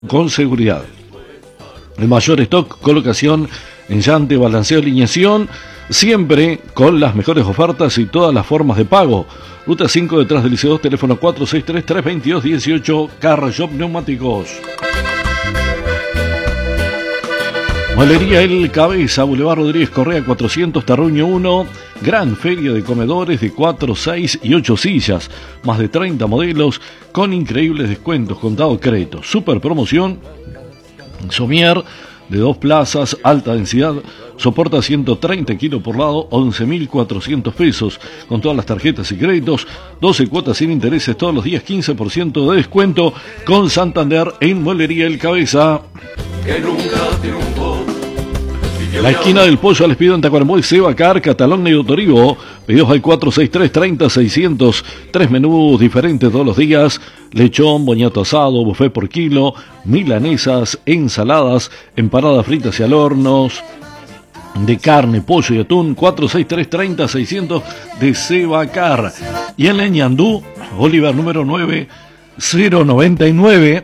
con seguridad. El mayor stock, colocación, enllante, balanceo, alineación, siempre con las mejores ofertas y todas las formas de pago. Ruta 5 detrás del IC2, teléfono 463-322-18, Car Shop Neumáticos. Mueblería El Cabeza, Boulevard Rodríguez Correa 400, Terruño 1, gran feria de comedores de 4, 6 y 8 sillas, más de 30 modelos con increíbles descuentos, contado crédito, super promoción, somier de 2 plazas, alta densidad, soporta 130 kilos por lado, 11.400 pesos, con todas las tarjetas y créditos, 12 cuotas sin intereses todos los días, 15% de descuento con Santander en Mueblería El Cabeza. Que nunca triunfó. La esquina del pollo les pido en Tacuarembó y Sebacar, Catalón y Toribo. Pedidos al 463-30-600. 3 menús diferentes todos los días. Lechón, boñato asado, buffet por kilo, milanesas, ensaladas, empanadas fritas y al horno, de carne, pollo y atún. 463-30-600 de Sebacar. Y en Leñandú, Bolívar número 9, 099.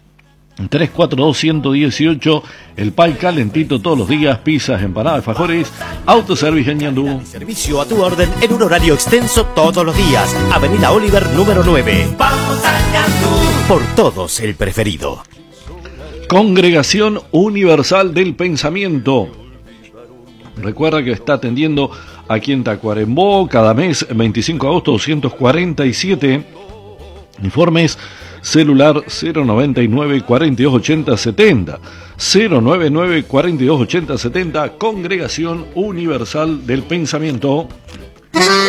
342-118, el pay calentito todos los días, pizzas, empanadas, alfajores, autoservicio en Ñandú. Servicio a tu orden en un horario extenso todos los días. Avenida Oliver número 9. Vamos a Ñandú. Por todos el preferido. Congregación Universal del Pensamiento. Recuerda que está atendiendo aquí en Tacuarembó cada mes, 25 de agosto 247. Informes celular 099 4280 70 099 4280 70. Congregación Universal del Pensamiento.